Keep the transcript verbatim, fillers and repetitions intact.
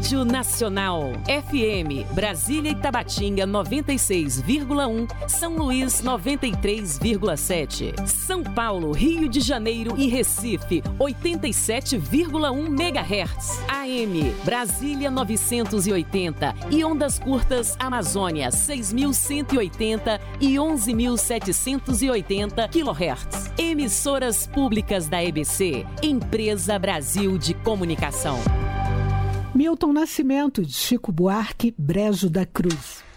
Rádio Nacional. F M, Brasília e Tabatinga noventa e seis vírgula um, São Luís noventa e três vírgula sete. São Paulo, Rio de Janeiro e Recife oitenta e sete vírgula um megahertz. A M, Brasília novecentos e oitenta e ondas curtas Amazônia seis mil cento e oitenta e onze mil setecentos e oitenta quilohertz. Emissoras públicas da E B C, Empresa Brasil de Comunicação. Milton Nascimento, de Chico Buarque, Brejo da Cruz.